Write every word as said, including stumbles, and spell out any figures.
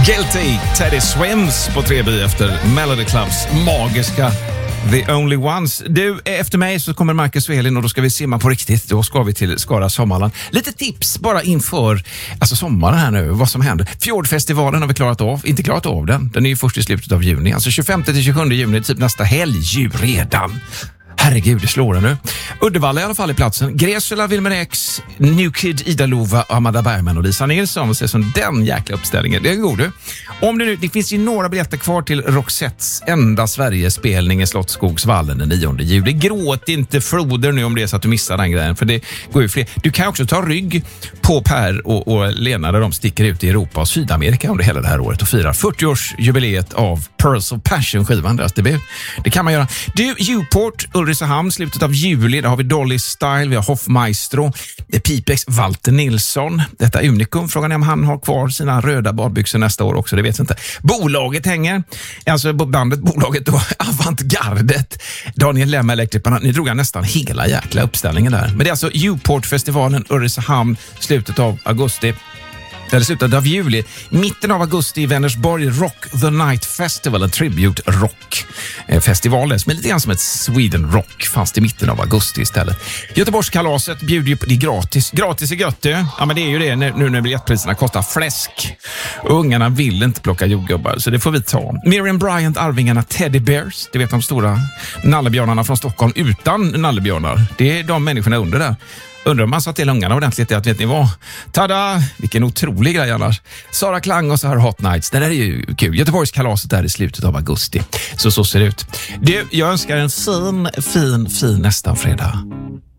Guilty, Teddy Swims på tre B efter Melody Clubs magiska The Only Ones. Du, efter mig så kommer Marcus Svelin och då ska vi simma på riktigt. Då ska vi till Skara Sommarland. Lite tips bara inför alltså sommaren här nu, vad som händer. Fjordfestivalen har vi klarat av, inte klarat av den. Den är ju först i slutet av juni, alltså tjugofemte till tjugosjunde juni, typ nästa helg ju redan. Herregud, det slår det nu. Uddevalla i alla fall i platsen. Gräsula, Wilmer X, New Kid, Ida Lova, Amanda Bergman och Lisa Nilsson. Och se som den jäkla uppställningen. Det är god du. Om det nu, det finns ju några biljetter kvar till Roxettes enda Sverige-spelning i Slottsskogsvallen den nionde juli. Gråt inte floder nu om det är så att du missar den grejen. För det går ju fler. Du kan också ta rygg på Per och, och Lena där de sticker ut i Europa och Sydamerika under hela det här året och firar fyrtioårsjubileet av Pearls of Passion-skivan, deras debut. Det kan man göra. Du, Uport, Ulricehamn, slutet av juli, där har vi Dolly Style, vi har Hoffmaestro, det är Pipex, Walter Nilsson. Detta unikum, frågan är om han har kvar sina röda badbyxor nästa år också, det vet jag inte. Bolaget hänger, alltså bandet, bolaget då, Avantgardet, Daniel Lemma, Electric Banana, ni drog jag nästan hela jäkla uppställningen där. Men det är alltså Uport-festivalen, Ulricehamn, slutet av augusti. Eller slutet av juli, mitten av augusti i Vänersborg, Rock the Night Festival, en tribute rock festival, som är lite grann som ett Sweden Rock, fast i mitten av augusti istället. Göteborgskalaset bjuder ju på, det är gratis, gratis är gött det. Ja, men det är ju det nu när biljettpriserna kostar fläsk. Och ungarna vill inte plocka jordgubbar, så det får vi ta. Miriam Bryant, Arvingarna, Teddy Bears, det vet de stora nallebjörnarna från Stockholm utan nallebjörnar. Det är de människorna under där. Undrar om man sa till ungarna ordentligt att vet ni vad? Tada! Vilken otrolig grej annars. Sara Klang och så här Hot Nights. Det där är ju kul. Göteborgskalaset där i slutet av augusti. Så så ser det ut. Du, jag önskar en fin, fin, fin nästa fredag.